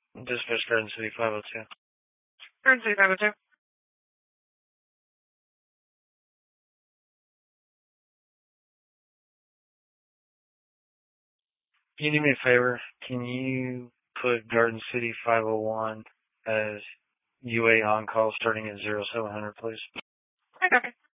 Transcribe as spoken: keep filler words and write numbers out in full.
Dispatch Garden City five oh two. Garden City five oh two. Can you do me a favor? Can you put Garden City five oh one as U A on call starting at zero seven hundred, please? I copy.